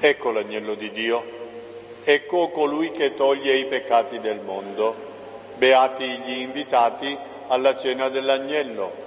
Ecco l'agnello di Dio, ecco colui che toglie i peccati del mondo. Beati gli invitati alla cena dell'agnello.